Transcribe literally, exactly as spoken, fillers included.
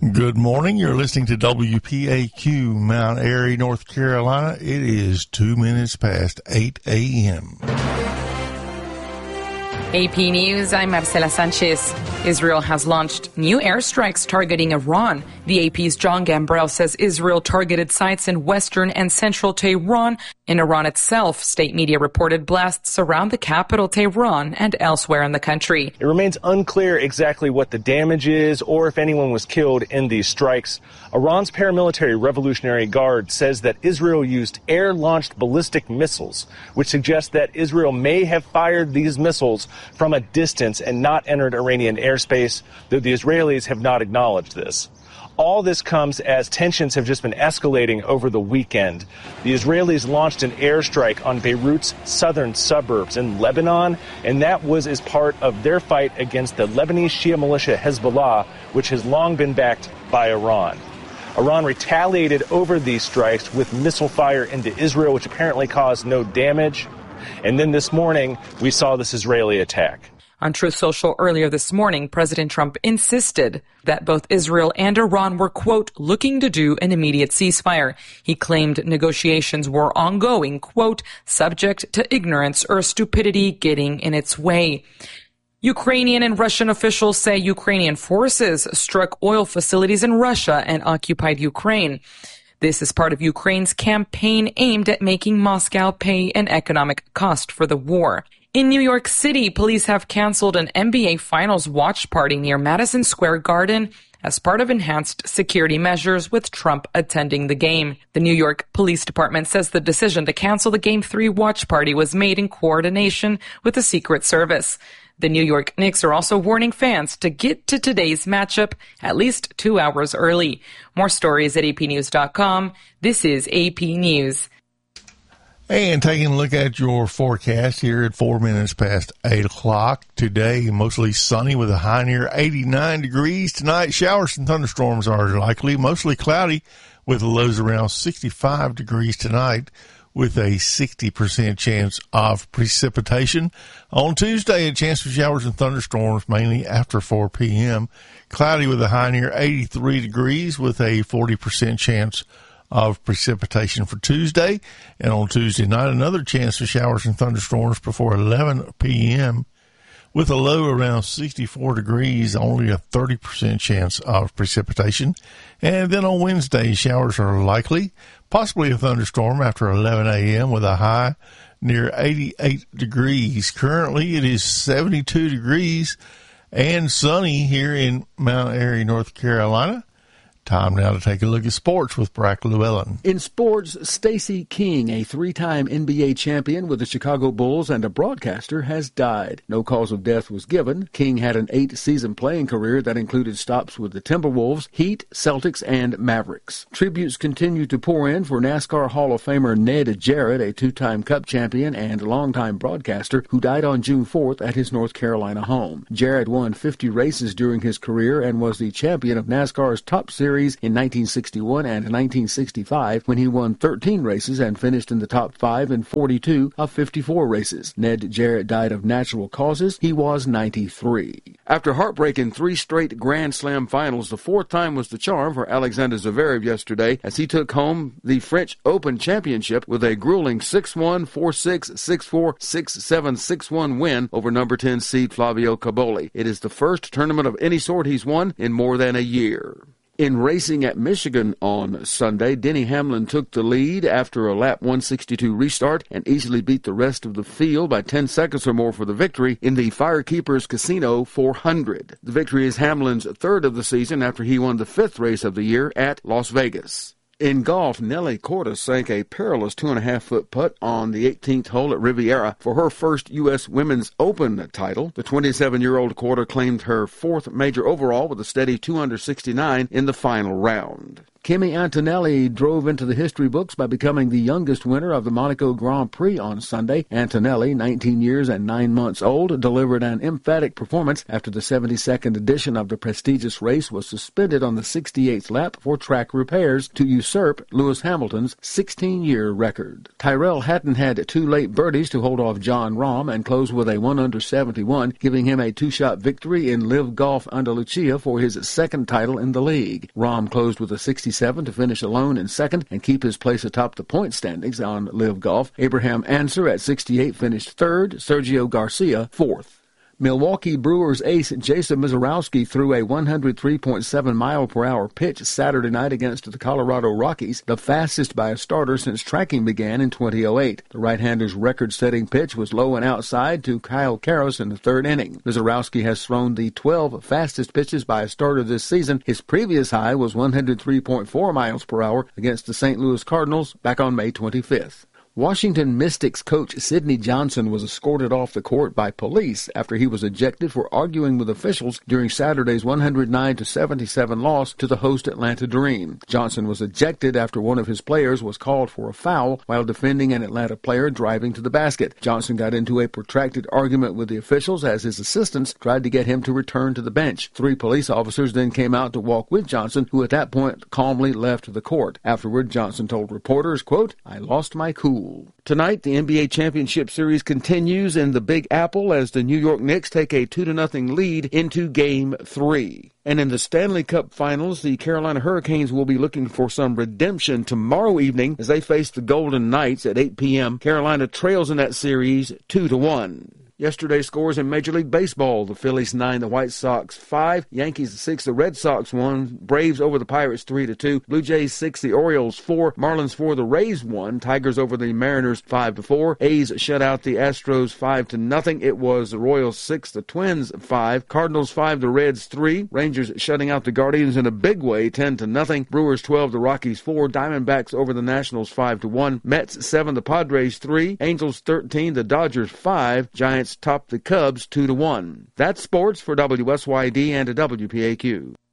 Good morning. You're listening to W P A Q, Mount Airy, North Carolina. It is two minutes past eight a.m. A P News, I'm Marcela Sanchez. Israel has launched new airstrikes targeting Iran. The A P's John Gambrell says Israel targeted sites in western and central Tehran. In Iran itself, state media reported blasts around the capital, Tehran, and elsewhere in the country. It remains unclear exactly what the damage is or if anyone was killed in these strikes. Iran's paramilitary Revolutionary Guard says that Israel used air-launched ballistic missiles, which suggests that Israel may have fired these missiles from a distance and not entered Iranian airspace, though the Israelis have not acknowledged this. All this comes as tensions have just been escalating over the weekend. The Israelis launched an airstrike on Beirut's southern suburbs in Lebanon, and that was as part of their fight against the Lebanese Shia militia Hezbollah, which has long been backed by Iran. Iran retaliated over these strikes with missile fire into Israel, which apparently caused no damage. And then this morning, we saw this Israeli attack. On Truth Social earlier this morning, President Trump insisted that both Israel and Iran were, quote, looking to do an immediate ceasefire. He claimed negotiations were ongoing, quote, subject to ignorance or stupidity getting in its way. Ukrainian and Russian officials say Ukrainian forces struck oil facilities in Russia and occupied Ukraine. This is part of Ukraine's campaign aimed at making Moscow pay an economic cost for the war. In New York City, police have canceled an N B A Finals watch party near Madison Square Garden as part of enhanced security measures with Trump attending the game. The New York Police Department says the decision to cancel the Game three watch party was made in coordination with the Secret Service. The New York Knicks are also warning fans to get to today's matchup at least two hours early. More stories at A P news dot com. This is A P News. And taking a look at your forecast here at four minutes past eight o'clock. Today, mostly sunny with a high near eighty-nine degrees. Tonight, showers and thunderstorms are likely, mostly cloudy with lows around sixty-five degrees tonight with a sixty percent chance of precipitation. On Tuesday, a chance for showers and thunderstorms mainly after four p.m. Cloudy with a high near eighty-three degrees with a forty percent chance of precipitation for Tuesday. And on Tuesday night, another chance for showers and thunderstorms before eleven p.m. with a low around sixty-four degrees, only a thirty percent chance of precipitation. And then on Wednesday, showers are likely, possibly a thunderstorm after eleven a.m. with a high near eighty-eight degrees. Currently, it is seventy-two degrees and sunny here in Mount Airy, North Carolina. Time now to take a look at sports with Brack Llewellyn. In sports, Stacey King, a three-time N B A champion with the Chicago Bulls and a broadcaster, has died. No cause of death was given. King had an eight-season playing career that included stops with the Timberwolves, Heat, Celtics, and Mavericks. Tributes continue to pour in for NASCAR Hall of Famer Ned Jarrett, a two-time Cup champion and longtime broadcaster who died on June fourth at his North Carolina home. Jarrett won fifty races during his career and was the champion of NASCAR's Top Series in nineteen sixty-one and nineteen sixty-five when he won thirteen races and finished in the top five in forty-two of fifty-four races. Ned Jarrett died of natural causes. He was ninety-three. After heartbreaking three straight Grand Slam finals, the fourth time was the charm for Alexander Zverev yesterday as he took home the French Open Championship with a grueling six one, four six, six four, six seven, six one win over number ten seed Flavio Cobolli. It is the first tournament of any sort he's won in more than a year. In racing at Michigan on Sunday, Denny Hamlin took the lead after a lap one sixty-two restart and easily beat the rest of the field by ten seconds or more for the victory in the Firekeepers Casino four hundred. The victory is Hamlin's third of the season after he won the fifth race of the year at Las Vegas. In golf, Nelly Cordes sank a perilous two-and-a-half-foot putt on the eighteenth hole at Riviera for her first U S Women's Open title. The twenty-seven-year-old Cordes claimed her fourth major overall with a steady two under sixty-nine in the final round. Kimi Antonelli drove into the history books by becoming the youngest winner of the Monaco Grand Prix on Sunday. Antonelli, nineteen years and nine months old, delivered an emphatic performance after the seventy-second edition of the prestigious race was suspended on the sixty-eighth lap for track repairs to usurp Lewis Hamilton's sixteen-year record. Tyrrell Hatton had two late birdies to hold off Jon Rahm and closed with a one under seventy-one, giving him a two-shot victory in Live Golf Andalucia for his second title in the league. Rahm closed with a sixty-seven to finish alone in second and keep his place atop the point standings on Live Golf. Abraham Ancer at sixty-eight finished third, Sergio Garcia fourth. Milwaukee Brewers ace Jason Misiorowski threw a one oh three point seven mile per hour pitch Saturday night against the Colorado Rockies, the fastest by a starter since tracking began in twenty oh eight. The right-hander's record-setting pitch was low and outside to Kyle Karros in the third inning. Misiorowski has thrown the twelve fastest pitches by a starter this season. His previous high was one oh three point four miles per hour against the Saint Louis Cardinals back on May twenty-fifth. Washington Mystics coach Sidney Johnson was escorted off the court by police after he was ejected for arguing with officials during Saturday's one oh nine to seventy-seven loss to the host Atlanta Dream. Johnson was ejected after one of his players was called for a foul while defending an Atlanta player driving to the basket. Johnson got into a protracted argument with the officials as his assistants tried to get him to return to the bench. Three police officers then came out to walk with Johnson, who at that point calmly left the court. Afterward, Johnson told reporters, quote, "I lost my cool." Tonight, the N B A Championship Series continues in the Big Apple as the New York Knicks take a two to nothing lead into Game three. And in the Stanley Cup Finals, the Carolina Hurricanes will be looking for some redemption tomorrow evening as they face the Golden Knights at eight p.m. Carolina trails in that series two to one. Yesterday's scores in Major League Baseball: the Phillies nine, the White Sox five, Yankees six, the Red Sox one, Braves over the Pirates three to two, Blue Jays six, the Orioles four, Marlins four, the Rays one, Tigers over the Mariners five to four, A's shut out the Astros five to nothing. It was the Royals six, the Twins five, Cardinals five, the Reds three, Rangers shutting out the Guardians in a big way ten to nothing, Brewers twelve, the Rockies four, Diamondbacks over the Nationals five to one, Mets seven, the Padres three, Angels thirteen, the Dodgers five, Giants top the Cubs two to one. That's sports for W S Y D and W P A Q.